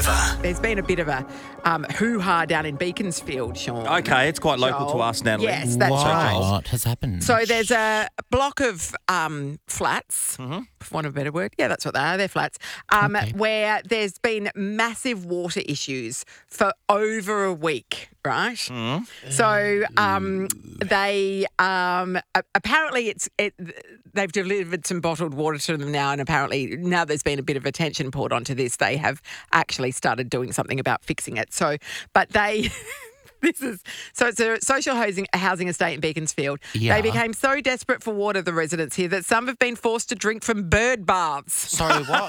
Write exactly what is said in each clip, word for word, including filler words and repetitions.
River. There's been a bit of a um, hoo-ha down in Beaconsfield, Sean. Okay, it's quite local Joel. to us, Natalie. Yes, that's what right. has happened? So there's a block of um, flats, Mm-hmm. for want of a better word. Yeah, that's what they are. They're flats. Um, Okay. Where there's been massive water issues for over a week, right? Mm-hmm. So um, they um, a- apparently it's it. They've delivered some bottled water to them now, and apparently now there's been a bit of attention poured onto this. They have actually started doing something about fixing it. So, but they. This is so it's a social housing housing estate in Beaconsfield. Yeah. They became so desperate for water, the residents here, that some have been forced to drink from bird baths. Sorry, what?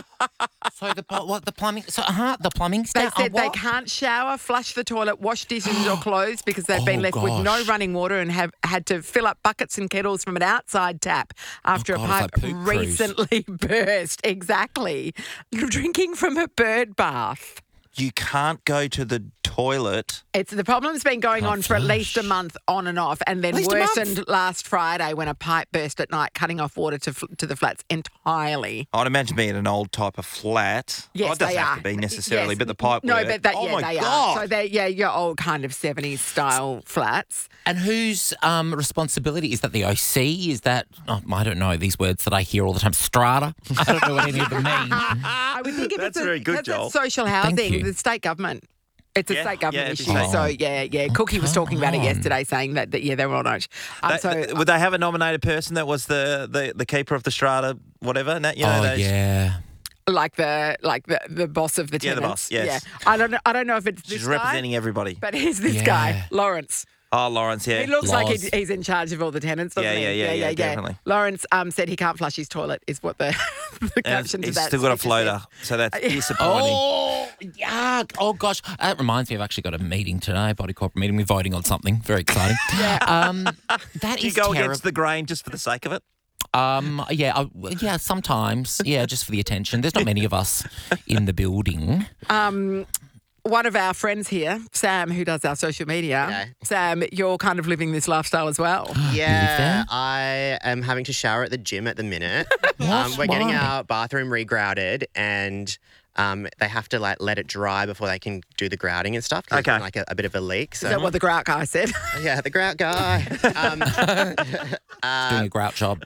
so the what the plumbing? So uh-huh, the plumbing They staff. said oh, they what? can't shower, flush the toilet, wash dishes or clothes because they've been Oh, left with no gosh. running water and have had to fill up buckets and kettles from an outside tap after God, a it's pipe like poop cruise. recently burst. Exactly. Drinking from a bird bath. You can't go to the toilet. It's the problem's been going Can't on for at least a flush. month, on and off, and then Least a month? worsened last Friday when a pipe burst at night, cutting off water to fl- to the flats entirely. I'd imagine being an old type of flat. Yes, oh, it doesn't they have are. to be necessarily, Yes. but the pipe No, work. but that, oh yeah, my they God. are. So they're yeah, your old kind of seventies style flats. And whose um, responsibility is that? The O C? Is that? Oh, I don't know these words that I hear all the time. Strata. I don't know what any of them mean. I would think if That's it's a, very good, because it's Joel. social Thank housing, you. the state government. It's a Yeah, state yeah, government it'd be issue. state. So yeah, yeah. Cookie was talking about it on. yesterday, saying that, that yeah, they were on it. Um, They- so would they have a nominated person that was the, the, the keeper of the strata, whatever? Nat, you know, oh those- yeah. like the like the, the boss of the Yeah, the tenants. boss, yes. Yeah. I don't know. I don't know if it's She's this representing guy, everybody. but he's this Yeah. guy, Lawrence. Oh, Lawrence, yeah. He looks like Laws. he's, he's in charge of all the tenants, doesn't Yeah, he? yeah, yeah, yeah, definitely. Lawrence um, said he can't flush his toilet, is what the, the And caption to he's that still got a picture floater, said. so that's disappointing. Oh, yuck. Oh, gosh. That reminds me, I've actually got a meeting today, body corporate meeting. We're voting on something. Very exciting. Yeah. Um, that Do you is go terrible. against the grain just for the sake of it? Um, yeah, I, yeah, sometimes. Yeah, just for the attention. There's not many of us in the building. Um, one of our friends here, Sam, who does our social media, Okay. Sam, you're kind of living this lifestyle as well. Yeah, there? I am having to shower at the gym at the minute. What? Um, we're getting Why? our bathroom regrouted, and um, they have to like let it dry before they can do the grouting and stuff. 'cause there's Okay. been, like a, a bit of a leak. So Is that what the grout guy said? yeah, the grout guy. um, Doing a grout job.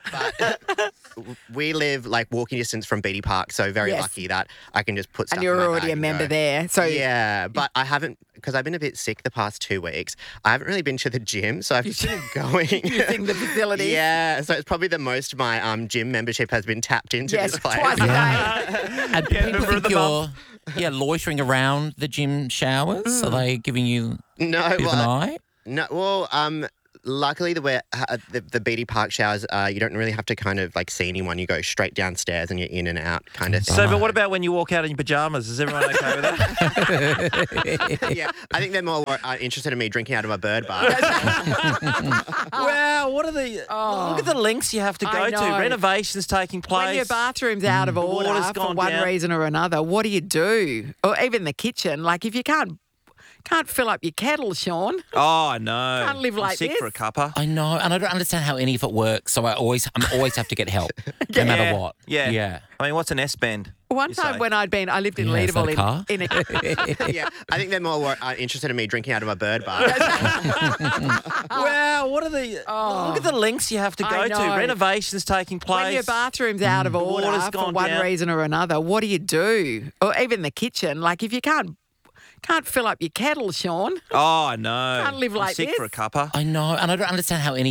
we live like walking distance from Beatty Park, so very Yes. lucky that I can just put stuff And you're in my already bag a and member go. there. So Yeah, but I haven't, because I've been a bit sick the past two weeks. I haven't really been to the gym, so I've just been going. using the facility. Yeah, so it's probably the most my um, gym membership has been tapped into Yes, this place. twice a day. And people member of think the you're yeah, loitering around the gym showers. Are they giving you No, a bit of an well, eye? no, well, um, luckily the way uh, the, the Beatty Park showers, uh, you don't really have to kind of like see anyone. You go straight downstairs and you're in and out, kind of thing. So, but what about when you walk out in your pajamas? Is everyone okay with that? yeah, I think they're more uh, interested in me drinking out of a bird bath. Wow, what are the... Oh. Look at the lengths you have to I go to. know. Renovations taking place. When your bathroom's out of The order water's for gone one down. reason or another, what do you do? Or even the kitchen. Like if you can't can't fill up your kettle, Sean. Oh, I know. Can't live I'm like sick this. for a cuppa. I know, and I don't understand how any of it works. So I always, I always have to get help, no matter Yeah, what. Yeah. yeah. I mean, what's an S-bend? One you time say? when I'd been, I lived in Yeah, is that a Leederville car? in, in a yeah, I think they're more uh, interested in me drinking out of a bird bath. Wow, what are the... Oh. Look at the lengths you have to I go to. know. Renovations taking place. when your bathroom's out of The order water's for gone one down. reason or another, what do you do? Or even the kitchen. Like if you can't can't fill up your kettle, Sean. Oh, I know. Can't live I'm like sick this. for a cuppa. I know, and I don't understand how any